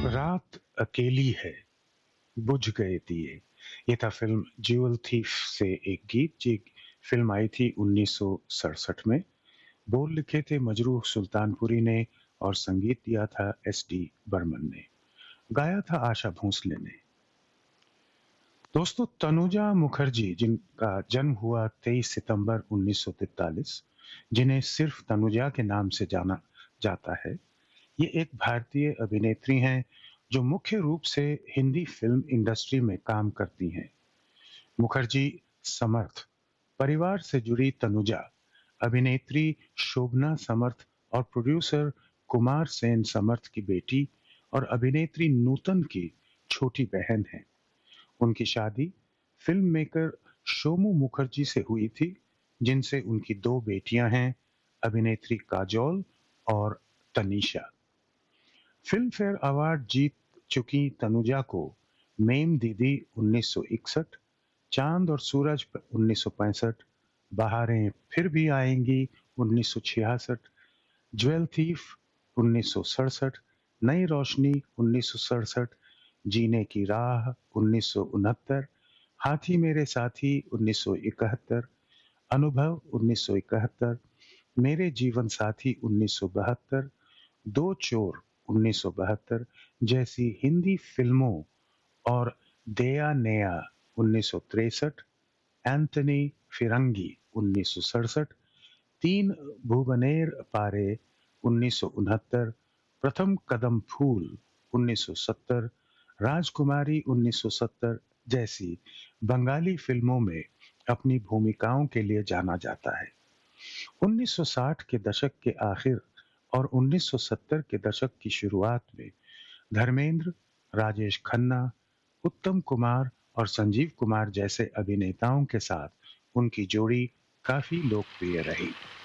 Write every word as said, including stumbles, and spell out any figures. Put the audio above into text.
रात अकेली है, बुझ गए दिए। ये था फिल्म ज्वेल थीफ से एक गीत। जी, फिल्म आई थी उन्नीस सौ सड़सठ में। बोल लिखे थे मजरूह सुल्तानपुरी ने और संगीत दिया था एस डी बर्मन ने। गाया था आशा भोसले ने। दोस्तों, तनुजा मुखर्जी, जिनका जन्म हुआ तेईस सितंबर उन्नीस सौ तैंतालीस, जिन्हें सिर्फ तनुजा के नाम से जाना जाता है, ये एक भारतीय अभिनेत्री हैं जो मुख्य रूप से हिंदी फिल्म इंडस्ट्री में काम करती हैं। मुखर्जी समर्थ परिवार से जुड़ी तनुजा अभिनेत्री शोभना समर्थ और प्रोड्यूसर कुमार सेन समर्थ की बेटी और अभिनेत्री नूतन की छोटी बहन है। उनकी शादी फिल्म मेकर शोमू मुखर्जी से हुई थी, जिनसे उनकी दो बेटियां हैं, अभिनेत्री काजोल और तनीषा। फिल्म फेयर अवार्ड जीत चुकी तनुजा को मेम दीदी उन्नीस सौ इकसठ, चांद और सूरज उन्नीस सौ पैंसठ, बहारें फिर भी आएंगी उन्नीस सौ छियासठ, ज्वेल थीफ उन्नीस सौ सड़सठ, नई रोशनी उन्नीस सौ सड़सठ, जीने की राह उन्नीस सौ उनहत्तर, हाथी मेरे साथी उन्नीस सौ इकहत्तर, अनुभव उन्नीस सौ इकहत्तर, मेरे जीवन साथी उन्नीस सौ बहत्तर, दो चोर उन्नीस सौ बहत्तर जैसी हिंदी फिल्मों और दया नया उन्नीस सौ तिरसठ, एंथनी फिरंगी उन्नीस सौ सड़सठ, तीन भुवनेर पारे उन्नीस सौ उनहत्तर, प्रथम कदम फूल उन्नीस सौ सत्तर, राजकुमारी उन्नीस सौ सत्तर जैसी बंगाली फिल्मों में अपनी भूमिकाओं के लिए जाना जाता है। उन्नीस सौ साठ के दशक के आखिर और उन्नीस सौ सत्तर के दशक की शुरुआत में धर्मेंद्र, राजेश खन्ना, उत्तम कुमार और संजीव कुमार जैसे अभिनेताओं के साथ उनकी जोड़ी काफी लोकप्रिय रही।